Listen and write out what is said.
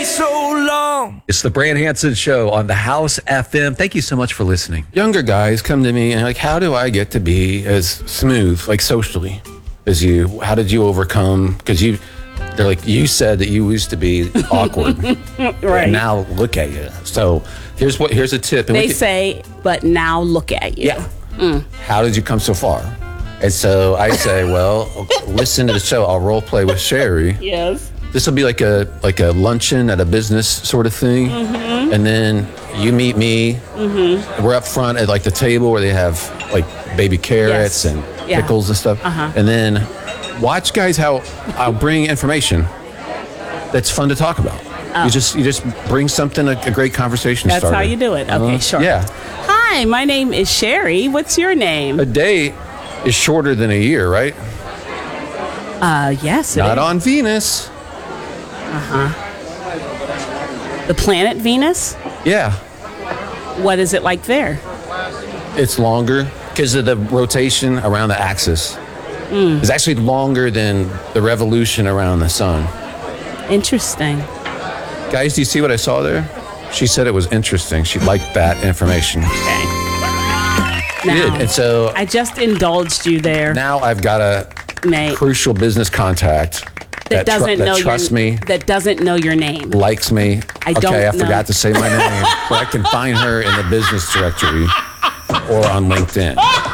stay so long. It's the Brand Hanson Show on the House FM. Thank you so much for listening. Younger guys come to me and like, how do I get to be as smooth, like socially, as you? How did you overcome? Because they're like, you said that you used to be awkward. Right. Now look at you. So here's a tip. And They say, but now look at you. Yeah. How did you come so far? And so I say, well, listen to the show. I'll role play with Sherry. Yes. This will be like a luncheon at a business sort of thing. Mm-hmm. And then you meet me. Mm-hmm. We're up front at like the table where they have like baby carrots and pickles and stuff. Uh-huh. And then watch, guys, how I'll bring information that's fun to talk about. Oh. You just bring something, a great conversation That's starter. how you do it. Okay, sure. Yeah. Hi, my name is Sherry. What's your name? A day is shorter than a year, right? Yes. Not on Venus. The planet Venus? Yeah. What is it like there? It's longer because of the rotation around the axis. It's actually longer than the revolution around the sun. Interesting. Guys, do you see what I saw there? She said it was interesting. She liked that information. Okay. She did. And so I just indulged you there. now I've got a Nate. crucial business contact That doesn't know trusts me, That doesn't know your name. likes me. I don't I know. forgot to say my name, but I can find her in the business directory or on LinkedIn.